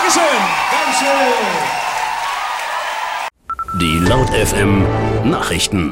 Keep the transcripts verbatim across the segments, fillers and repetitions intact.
Dankeschön. Dankeschön. Die Laut F M Nachrichten.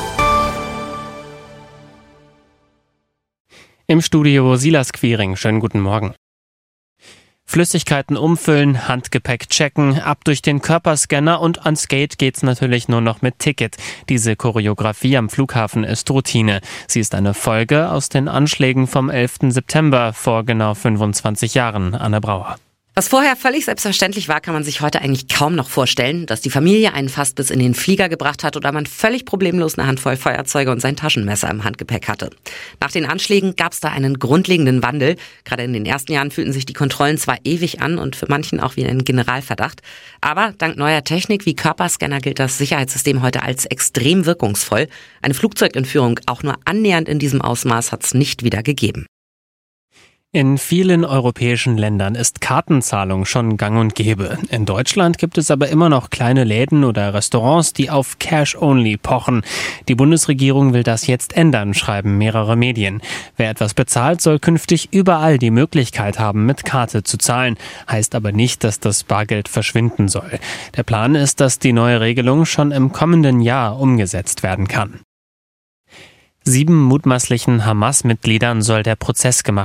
Im Studio Silas Quiring. Schönen guten Morgen. Flüssigkeiten umfüllen, Handgepäck checken, ab durch den Körperscanner und ans Gate geht's natürlich nur noch mit Ticket. Diese Choreografie am Flughafen ist Routine. Sie ist eine Folge aus den Anschlägen vom elften September vor genau fünfundzwanzig Jahren. Anne Brauer. Was vorher völlig selbstverständlich war, kann man sich heute eigentlich kaum noch vorstellen, dass die Familie einen fast bis in den Flieger gebracht hat oder man völlig problemlos eine Handvoll Feuerzeuge und sein Taschenmesser im Handgepäck hatte. Nach den Anschlägen gab es da einen grundlegenden Wandel. Gerade in den ersten Jahren fühlten sich die Kontrollen zwar ewig an und für manchen auch wie ein Generalverdacht, aber dank neuer Technik wie Körperscanner gilt das Sicherheitssystem heute als extrem wirkungsvoll. Eine Flugzeugentführung auch nur annähernd in diesem Ausmaß hat es nicht wieder gegeben. In vielen europäischen Ländern ist Kartenzahlung schon gang und gäbe. In Deutschland gibt es aber immer noch kleine Läden oder Restaurants, die auf Cash-Only pochen. Die Bundesregierung will das jetzt ändern, schreiben mehrere Medien. Wer etwas bezahlt, soll künftig überall die Möglichkeit haben, mit Karte zu zahlen. Heißt aber nicht, dass das Bargeld verschwinden soll. Der Plan ist, dass die neue Regelung schon im kommenden Jahr umgesetzt werden kann. Sieben mutmaßlichen Hamas-Mitgliedern soll der Prozess gemacht